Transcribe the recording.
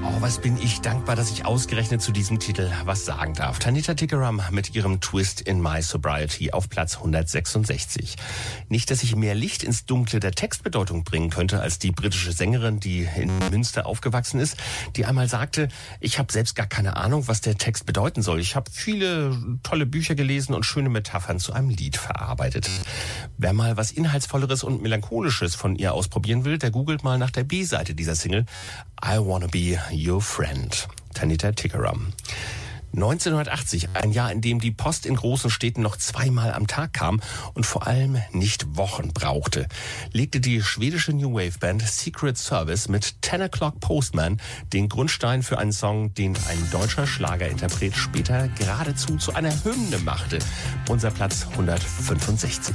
Oh, was bin ich dankbar, dass ich ausgerechnet zu diesem Titel was sagen darf. Tanita Tikaram mit ihrem Twist in My Sobriety auf Platz 166. Nicht, dass ich mehr Licht ins Dunkle der Textbedeutung bringen könnte als die britische Sängerin, die in Münster aufgewachsen ist, die einmal sagte, ich habe selbst gar keine Ahnung, was der Text bedeuten soll. Ich habe viele tolle Bücher gelesen und schöne Metaphern zu einem Lied verarbeitet. Wer mal was Inhaltsvolleres und Melancholisches von ihr ausprobieren will, der googelt mal nach der B-Seite dieser Single I Wanna Be Your Friend. Tanita Tikaram. 1980, ein Jahr, in dem die Post in großen Städten noch zweimal am Tag kam und vor allem nicht Wochen brauchte, legte die schwedische New Wave Band Secret Service mit 10 O'Clock Postman den Grundstein für einen Song, den ein deutscher Schlagerinterpret später geradezu zu einer Hymne machte. Unser Platz 165.